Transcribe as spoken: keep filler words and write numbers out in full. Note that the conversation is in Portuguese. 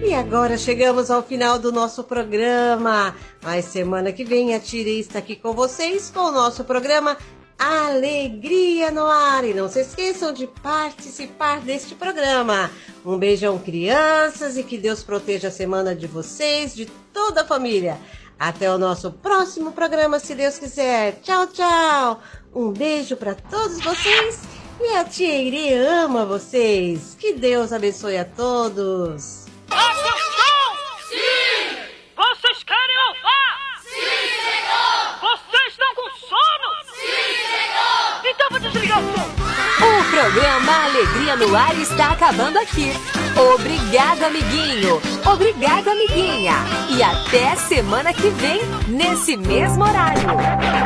E agora chegamos ao final do nosso programa. Mas semana que vem a Tia Irê está aqui com vocês com o nosso programa Alegria no Ar. E não se esqueçam de participar deste programa. Um beijão, crianças, e que Deus proteja a semana de vocês, de toda a família. Até o nosso próximo programa, se Deus quiser. Tchau, tchau. Um beijo para todos vocês. E a Tia Irê ama vocês. Que Deus abençoe a todos. Atenção! Sim! Vocês querem louvar? Sim, Senhor! Vocês estão com sono? Sim, Senhor! Então vou desligar o som. O programa Alegria no Ar está acabando aqui. Obrigado, amiguinho. Obrigado, amiguinha. E até semana que vem, nesse mesmo horário.